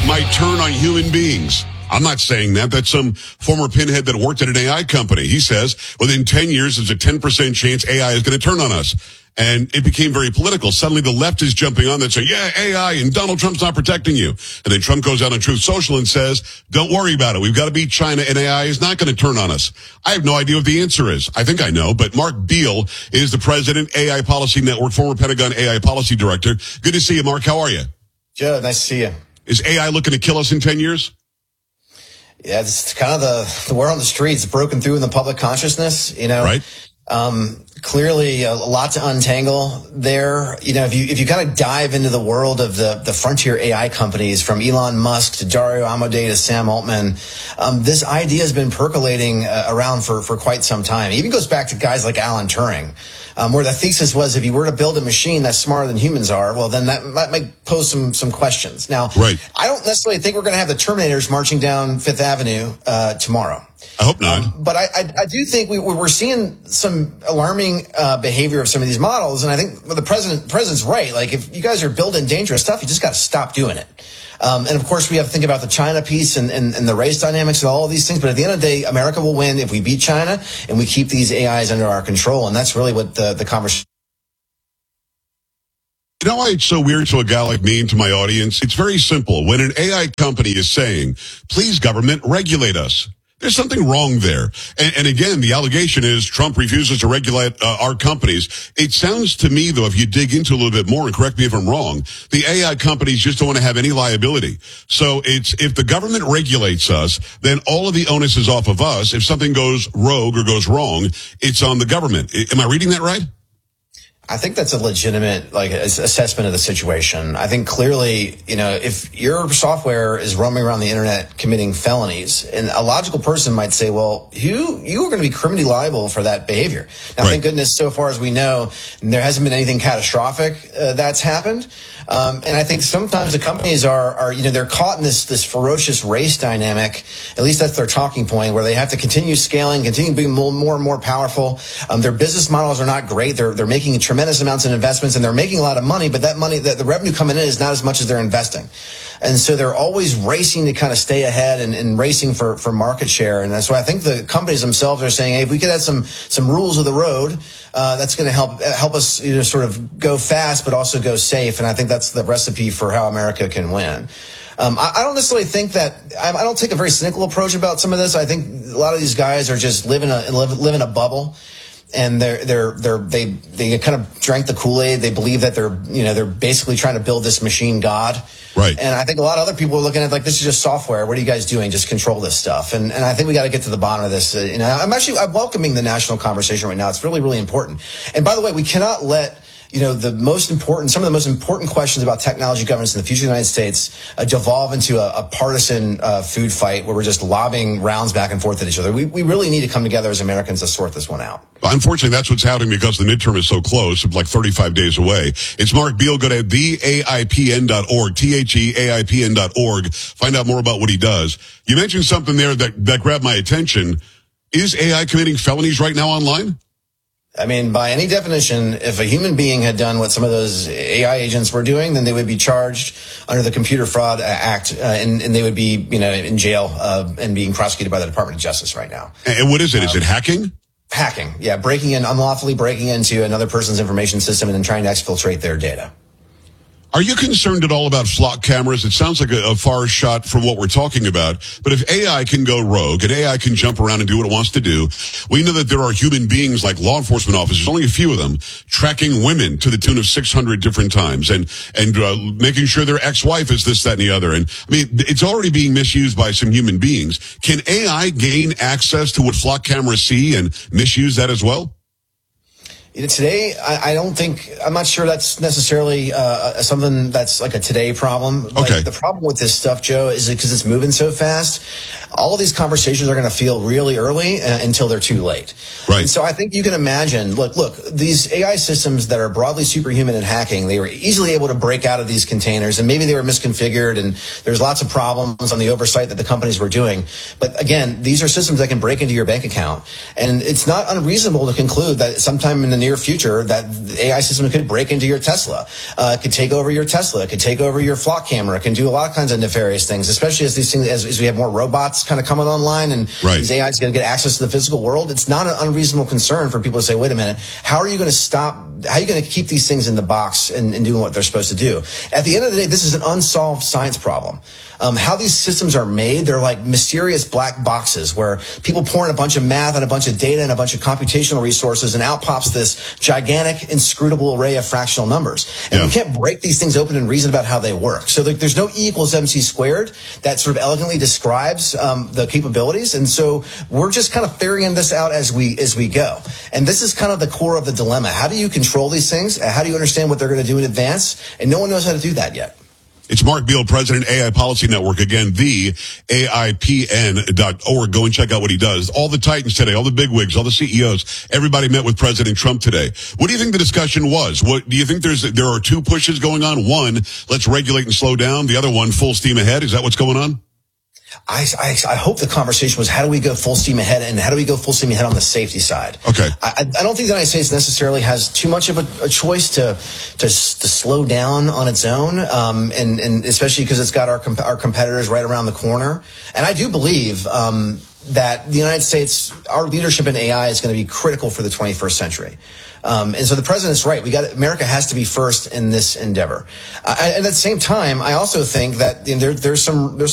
might turn on human beings. I'm not saying that. That's some former pinhead that worked at an AI company. He says within 10 years, there's a 10% chance AI is going to turn on us. And it became very political. Suddenly the left is jumping on that, saying, yeah, AI, and Donald Trump's not protecting you. And then Trump goes out on Truth Social and says, don't worry about it. We've got to beat China, and AI is not going to turn on us. I have no idea what the answer is. I think I know, but Mark Beal is the president, AI Policy Network, former Pentagon AI Policy Director. Good to see you, Mark. How are you? Joe, nice to see you. Is AI looking to kill us in 10 years? Yeah, it's kind of the word on the streets, broken through in the public consciousness, Right. Clearly a lot to untangle there. If you kind of dive into the world of the frontier AI companies, from Elon Musk to Dario Amodei to Sam Altman, this idea has been percolating around for quite some time. It even goes back to guys like Alan Turing, where the thesis was if you were to build a machine that's smarter than humans are, well, then that might pose some questions. Now, right. I don't necessarily think we're going to have the Terminators marching down Fifth Avenue tomorrow. I hope not. But I do think we're seeing some alarming behavior of some of these models, and I think the president's right. Like, if you guys are building dangerous stuff, you just got to stop doing it. And of course, we have to think about the China piece and the race dynamics and all of these things. But at the end of the day, America will win if we beat China and we keep these AIs under our control. And that's really what the conversation. You know why it's so weird to a guy like me and to my audience? It's very simple. When an AI company is saying, please, government, regulate us, there's something wrong there. And again, the allegation is Trump refuses to regulate our companies. It sounds to me, though, if you dig into a little bit more, and correct me if I'm wrong, the AI companies just don't want to have any liability. So it's, if the government regulates us, then all of the onus is off of us. If something goes rogue or goes wrong, it's on the government. Am I reading that right? I think that's a legitimate assessment of the situation. I think clearly, if your software is roaming around the internet committing felonies, and a logical person might say, well, you are going to be criminally liable for that behavior. Now, right. Thank goodness, so far as we know, there hasn't been anything catastrophic that's happened. And I think sometimes the companies are they're caught in this ferocious race dynamic. At least that's their talking point, where they have to continue scaling, continue being more and more powerful. Their business models are not great. They're making tremendous amounts of investments, and they're making a lot of money, but that money, the revenue coming in is not as much as they're investing. And so they're always racing to kind of stay ahead and racing for market share. And that's why I think the companies themselves are saying, hey, if we could have some rules of the road, that's going to help us sort of go fast, but also go safe. And I think that's the recipe for how America can win. I don't necessarily think that I don't take a very cynical approach about some of this. I think a lot of these guys are just live in a bubble. And they kind of drank the Kool-Aid. They believe that they're basically trying to build this machine god. Right. And I think a lot of other people are looking at like, this is just software. What are you guys doing? Just control this stuff. And I think we got to get to the bottom of this. I'm welcoming the national conversation right now. It's really, really important. And by the way, we cannot let some of the most important questions about technology governance in the future of the United States devolve into a partisan food fight where we're just lobbing rounds back and forth at each other. We really need to come together as Americans to sort this one out. Unfortunately, that's what's happening because the midterm is so close, like 35 days away. It's Mark Beal. Go to theaipn.org, theaipn.org. Find out more about what he does. You mentioned something there that grabbed my attention. Is AI committing felonies right now online? I mean, by any definition, if a human being had done what some of those AI agents were doing, then they would be charged under the Computer Fraud Act, and they would be, in jail and being prosecuted by the Department of Justice right now. And what is it? Is it hacking? Hacking, yeah, unlawfully breaking into another person's information system and then trying to exfiltrate their data. Are you concerned at all about flock cameras? It sounds like a far shot from what we're talking about. But if AI can go rogue and AI can jump around and do what it wants to do, we know that there are human beings like law enforcement officers, only a few of them, tracking women to the tune of 600 different times and making sure their ex-wife is this, that, and the other. And I mean, it's already being misused by some human beings. Can AI gain access to what flock cameras see and misuse that as well? Today, I'm not sure that's necessarily something that's like a today problem. Okay. Like, the problem with this stuff, Joe, is because it's moving so fast. All of these conversations are going to feel really early until they're too late. Right. And so I think you can imagine, look, these AI systems that are broadly superhuman in hacking, they were easily able to break out of these containers, and maybe they were misconfigured, and there's lots of problems on the oversight that the companies were doing. But again, these are systems that can break into your bank account. And it's not unreasonable to conclude that sometime in the near future that the AI system could break into your Tesla, could take over your Tesla, could take over your flock camera, can do a lot of kinds of nefarious things, especially as these things, as we have more robots kind of coming online and these AI is going to get access to the physical world. It's not an unreasonable concern for people to say, wait a minute, how are you going to keep these things in the box and doing what they're supposed to do? At the end of the day, this is an unsolved science problem. How these systems are made, they're like mysterious black boxes where people pour in a bunch of math and a bunch of data and a bunch of computational resources, and out pops this gigantic, inscrutable array of fractional numbers. And we can't break these things open and reason about how they work. So there's no E equals MC squared that sort of elegantly describes the capabilities. And so we're just kind of figuring this out as we go. And this is kind of the core of the dilemma. How do you control these things? How do you understand what they're going to do in advance? And no one knows how to do that yet. It's Mark Beal, President, AI Policy Network. Again, the AIPN.org. Go and check out what he does. All the titans today, all the bigwigs, all the CEOs, everybody met with President Trump today. What do you think the discussion was? What do you think there are two pushes going on? One, let's regulate and slow down. The other one, full steam ahead. Is that what's going on? I hope the conversation was, how do we go full steam ahead, and how do we go full steam ahead on the safety side? Okay. I don't think the United States necessarily has too much of a choice to slow down on its own, and especially because it's got our competitors right around the corner. And I do believe that the United States, our leadership in AI is going to be critical for the 21st century. And so the president's right. America has to be first in this endeavor. And at the same time, I also think that there's some